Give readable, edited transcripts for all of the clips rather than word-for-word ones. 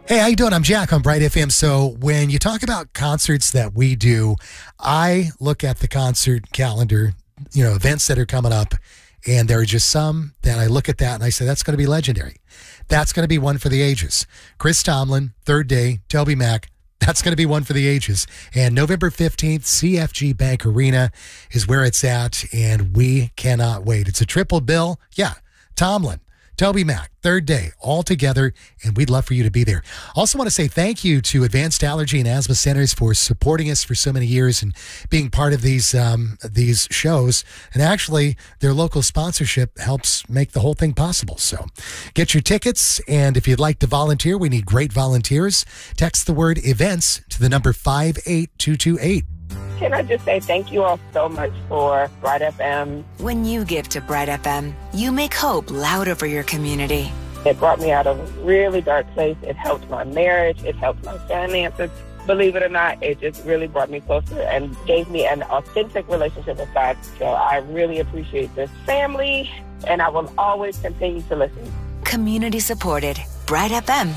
Hey, how you doing? I'm Jack on Bright FM. So when you talk about concerts that we do, I look at the concert calendar, events that are coming up, and there are just some that I look at that and I say, that's going to be legendary. That's going to be one for the ages. Chris Tomlin, Third Day, Toby Mac, that's going to be one for the ages. And November 15th, CFG Bank Arena is where it's at, and we cannot wait. It's a triple bill. Yeah, Tomlin, Toby Mac, Third Day, all together, and we'd love for you to be there. Also want to say thank you to Advanced Allergy and Asthma Centers for supporting us for so many years and being part of these shows. And actually, their local sponsorship helps make the whole thing possible. So get your tickets, and if you'd like to volunteer, we need great volunteers. Text the word events to the number 58228. Can I just say thank you all so much for Bright FM. When you give to Bright FM, you make hope louder for your community. It brought me out of a really dark place. It helped my marriage. It helped my finances. Believe it or not, it just really brought me closer and gave me an authentic relationship with God. So I really appreciate this family, and I will always continue to listen. Community supported. Bright FM.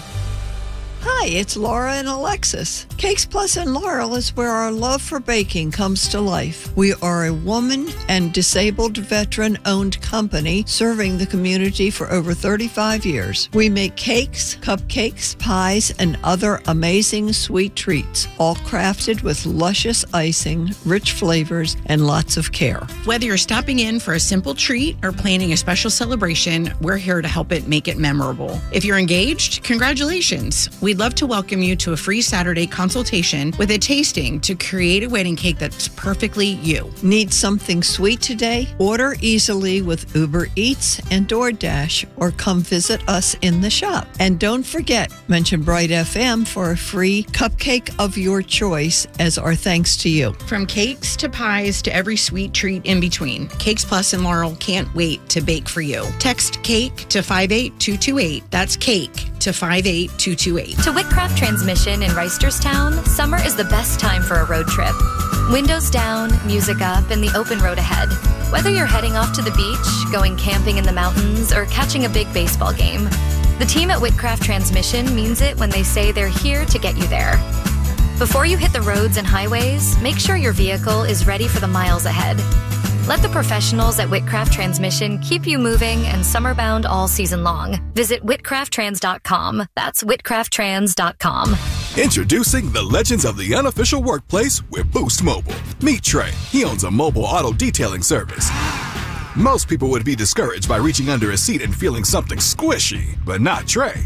Hi, it's Laura and Alexis. Cakes Plus in Laurel is where our love for baking comes to life. We are a woman and disabled veteran-owned company serving the community for over 35 years. We make cakes, cupcakes, pies, and other amazing sweet treats, all crafted with luscious icing, rich flavors, and lots of care. Whether you're stopping in for a simple treat or planning a special celebration, we're here to help it make it memorable. If you're engaged, congratulations. We'd love to welcome you to a free Saturday consultation with a tasting to create a wedding cake that's perfectly you. Need something sweet today? Order easily with Uber Eats and DoorDash, or come visit us in the shop. And don't forget, mention Bright FM for a free cupcake of your choice as our thanks to you. From cakes to pies to every sweet treat in between, Cakes Plus and Laurel can't wait to bake for you. Text CAKE to 58228. That's CAKE to 58228. To Whitcraft Transmission in Reisterstown, summer is the best time for a road trip. Windows down, music up, and the open road ahead. Whether you're heading off to the beach, going camping in the mountains, or catching a big baseball game, the team at Whitcraft Transmission means it when they say they're here to get you there. Before you hit the roads and highways, make sure your vehicle is ready for the miles ahead. Let the professionals at Whitcraft Transmission keep you moving and summer-bound all season long. Visit whitcrafttrans.com. That's whitcrafttrans.com. Introducing the legends of the unofficial workplace with Boost Mobile. Meet Trey. He owns a mobile auto detailing service. Most people would be discouraged by reaching under a seat and feeling something squishy, but not Trey.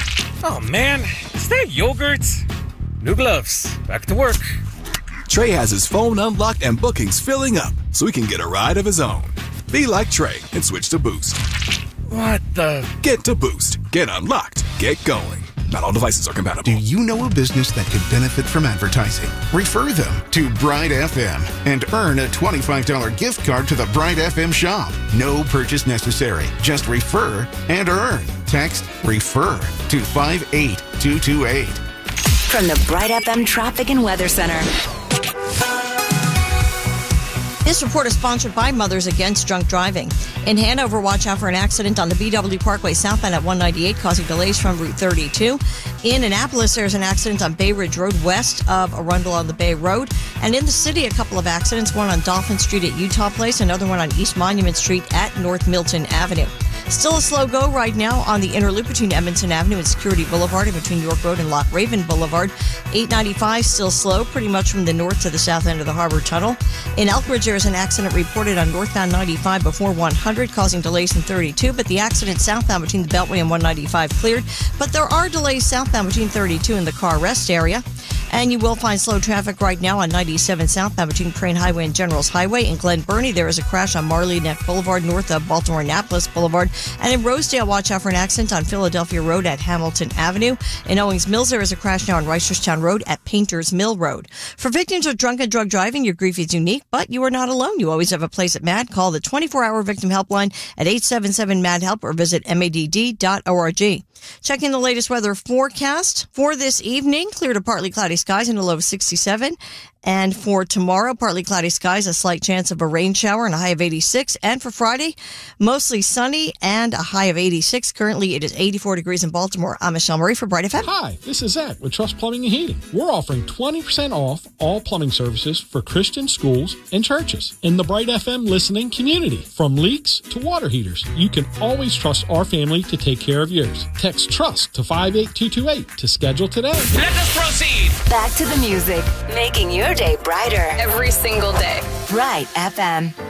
Oh man, is that yogurt? New gloves. Back to work. Trey has his phone unlocked and bookings filling up, so he can get a ride of his own. Be like Trey and switch to Boost. What the? Get to Boost. Get unlocked. Get going. Not all devices are compatible. Do you know a business that could benefit from advertising? Refer them to Bright FM and earn a $25 gift card to the Bright FM shop. No purchase necessary. Just refer and earn. Text REFER to 58228. From the Bright FM Traffic and Weather Center. This report is sponsored by Mothers Against Drunk Driving. In Hanover, watch out for an accident on the BW Parkway southbound at 198, causing delays from Route 32. In Annapolis, there's an accident on Bay Ridge Road west of Arundel on the Bay Road. And in the city, a couple of accidents, one on Dolphin Street at Utah Place, another one on East Monument Street at North Milton Avenue. Still a slow go right now on the inner loop between Edmonton Avenue and Security Boulevard and between York Road and Loch Raven Boulevard. 895 still slow, pretty much from the north to the south end of the Harbor Tunnel. In Elkridge, there is an accident reported on northbound 95 before 100, causing delays in 32, but the accident southbound between the Beltway and 195 cleared. But there are delays southbound between 32 and the car rest area. And you will find slow traffic right now on 97 southbound between Crane Highway and Generals Highway. In Glen Burnie, there is a crash on Marley Neck Boulevard north of Baltimore-Annapolis Boulevard. And in Rosedale, watch out for an accident on Philadelphia Road at Hamilton Avenue. In Owings Mills, there is a crash now on Reisterstown Road at Painters Mill Road. For victims of drunk and drug driving, your grief is unique, but you are not alone. You always have a place at MAD. Call the 24-hour victim helpline at 877-MAD-HELP or visit madd.org. Checking the latest weather forecast for this evening. Clear to partly cloudy skies and a low of 67. And for tomorrow, partly cloudy skies, a slight chance of a rain shower and a high of 86. And for Friday, mostly sunny and a high of 86. Currently, it is 84 degrees in Baltimore. I'm Michelle Murray for Bright FM. Hi, this is Zach with Trust Plumbing and Heating. We're offering 20% off all plumbing services for Christian schools and churches in the Bright FM listening community. From leaks to water heaters, you can always trust our family to take care of yours. Text TRUST to 58228 to schedule today. Let us proceed. Back to the music, making your day brighter every single day. Bright FM.